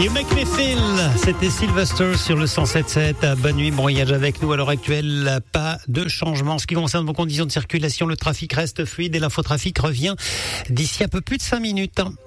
You Make Me Feel, c'était Sylvester sur le 107.7. Bonne nuit, bon voyage avec nous. À l'heure actuelle, pas de changement. En ce qui concerne vos conditions de circulation, le trafic reste fluide et l'infotrafic revient d'ici un peu plus de 5 minutes.